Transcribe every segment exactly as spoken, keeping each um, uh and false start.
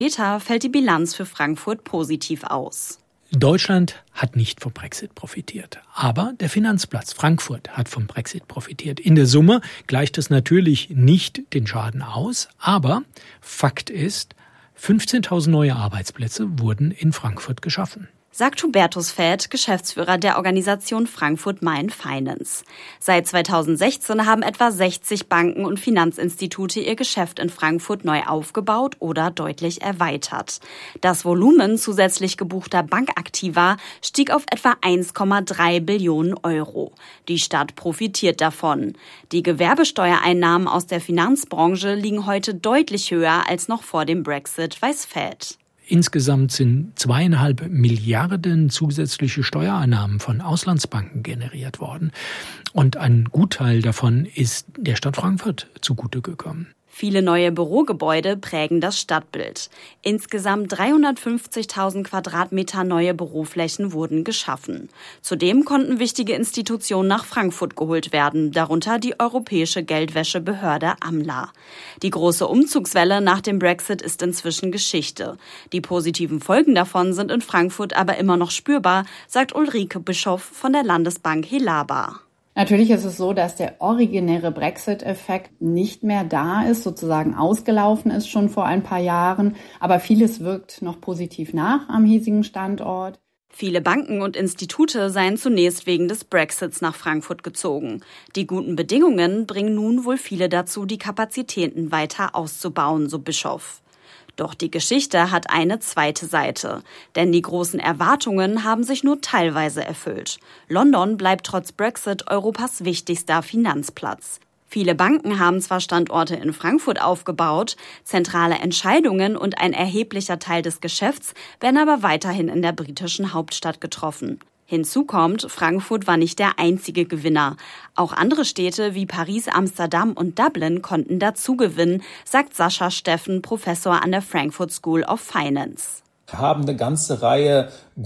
Später fällt die Bilanz für Frankfurt positiv aus. Deutschland hat nicht vom Brexit profitiert, aber der Finanzplatz Frankfurt hat vom Brexit profitiert. In der Summe gleicht es natürlich nicht den Schaden aus, aber Fakt ist, fünfzehntausend neue Arbeitsplätze wurden in Frankfurt geschaffen. Sagt Hubertus Fäth, Geschäftsführer der Organisation Frankfurt Main Finance. Seit zweitausendsechzehn haben etwa sechzig Banken und Finanzinstitute ihr Geschäft in Frankfurt neu aufgebaut oder deutlich erweitert. Das Volumen zusätzlich gebuchter Bankaktiva stieg auf etwa eins Komma drei Billionen Euro. Die Stadt profitiert davon. Die Gewerbesteuereinnahmen aus der Finanzbranche liegen heute deutlich höher als noch vor dem Brexit, weiß Fäth. Insgesamt sind zweieinhalb Milliarden zusätzliche Steuereinnahmen von Auslandsbanken generiert worden. Und ein Gutteil davon ist der Stadt Frankfurt zugute gekommen. Viele neue Bürogebäude prägen das Stadtbild. Insgesamt dreihundertfünfzigtausend Quadratmeter neue Büroflächen wurden geschaffen. Zudem konnten wichtige Institutionen nach Frankfurt geholt werden, darunter die europäische Geldwäschebehörde AMLA. Die große Umzugswelle nach dem Brexit ist inzwischen Geschichte. Die positiven Folgen davon sind in Frankfurt aber immer noch spürbar, sagt Ulrike Bischoff von der Landesbank Helaba. Natürlich ist es so, dass der originäre Brexit-Effekt nicht mehr da ist, sozusagen ausgelaufen ist schon vor ein paar Jahren. Aber vieles wirkt noch positiv nach am hiesigen Standort. Viele Banken und Institute seien zunächst wegen des Brexits nach Frankfurt gezogen. Die guten Bedingungen bringen nun wohl viele dazu, die Kapazitäten weiter auszubauen, so Bischoff. Doch die Geschichte hat eine zweite Seite. Denn die großen Erwartungen haben sich nur teilweise erfüllt. London bleibt trotz Brexit Europas wichtigster Finanzplatz. Viele Banken haben zwar Standorte in Frankfurt aufgebaut, zentrale Entscheidungen und ein erheblicher Teil des Geschäfts werden aber weiterhin in der britischen Hauptstadt getroffen. Hinzu kommt, Frankfurt war nicht der einzige Gewinner. Auch andere Städte wie Paris, Amsterdam und Dublin konnten dazu gewinnen, sagt Sascha Steffen, Professor an der Frankfurt School of Finance. Wir haben eine ganze Reihe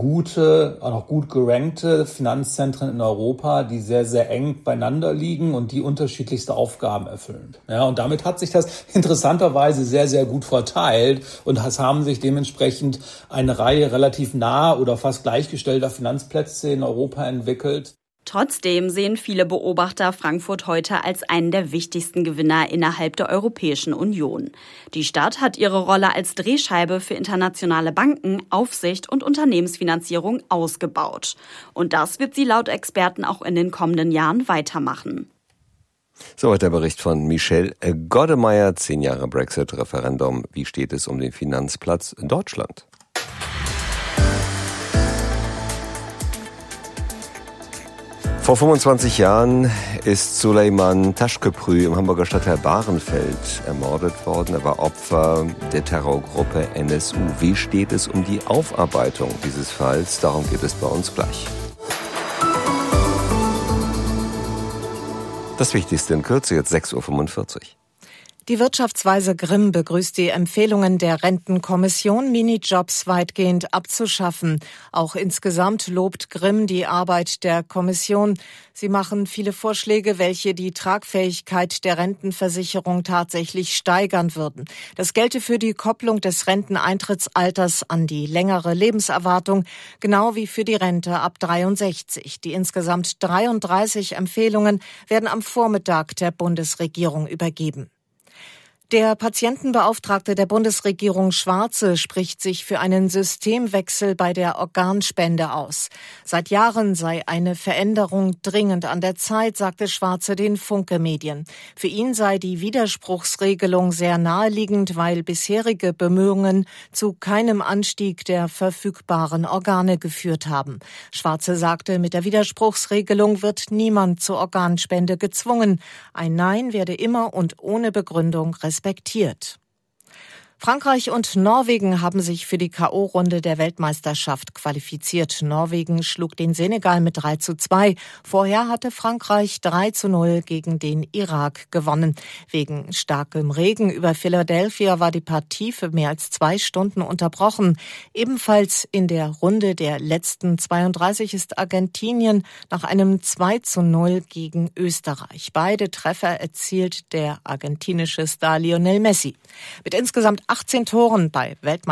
gute, auch noch gut gerankte Finanzzentren in Europa, die sehr, sehr eng beieinander liegen und die unterschiedlichste Aufgaben erfüllen. Ja, und damit hat sich das interessanterweise sehr, sehr gut verteilt und es haben sich dementsprechend eine Reihe relativ nah oder fast gleichgestellter Finanzplätze in Europa entwickelt. Trotzdem sehen viele Beobachter Frankfurt heute als einen der wichtigsten Gewinner innerhalb der Europäischen Union. Die Stadt hat ihre Rolle als Drehscheibe für internationale Banken, Aufsicht und Unternehmensfinanzierung ausgebaut. Und das wird sie laut Experten auch in den kommenden Jahren weitermachen. Soweit der Bericht von Michel Goddemeyer, zehn Jahre Brexit-Referendum. Wie steht es um den Finanzplatz in Deutschland? Vor fünfundzwanzig Jahren ist Süleyman Taşköprü im Hamburger Stadtteil Bahrenfeld ermordet worden. Er war Opfer der Terrorgruppe N S U. Wie steht es um die Aufarbeitung dieses Falls? Darum geht es bei uns gleich. Das Wichtigste in Kürze, jetzt sechs Uhr fünfundvierzig. Die Wirtschaftsweise Grimm begrüßt die Empfehlungen der Rentenkommission, Minijobs weitgehend abzuschaffen. Auch insgesamt lobt Grimm die Arbeit der Kommission. Sie machen viele Vorschläge, welche die Tragfähigkeit der Rentenversicherung tatsächlich steigern würden. Das gelte für die Kopplung des Renteneintrittsalters an die längere Lebenserwartung, genau wie für die Rente ab dreiundsechzig. Die insgesamt dreiunddreißig Empfehlungen werden am Vormittag der Bundesregierung übergeben. Der Patientenbeauftragte der Bundesregierung Schwarze spricht sich für einen Systemwechsel bei der Organspende aus. Seit Jahren sei eine Veränderung dringend an der Zeit, sagte Schwarze den Funke-Medien. Für ihn sei die Widerspruchsregelung sehr naheliegend, weil bisherige Bemühungen zu keinem Anstieg der verfügbaren Organe geführt haben. Schwarze sagte, mit der Widerspruchsregelung wird niemand zur Organspende gezwungen. Ein Nein werde immer und ohne Begründung respektiert. respektiert. Frankreich und Norwegen haben sich für die K O-Runde der Weltmeisterschaft qualifiziert. Norwegen schlug den Senegal mit drei zu zwei. Vorher hatte Frankreich drei zu null gegen den Irak gewonnen. Wegen starkem Regen über Philadelphia war die Partie für mehr als zwei Stunden unterbrochen. Ebenfalls in der Runde der letzten zweiunddreißig ist Argentinien nach einem zwei zu null gegen Österreich. Beide Treffer erzielt der argentinische Star Lionel Messi. Mit insgesamt achtzehn Toren bei Weltmeisterschaften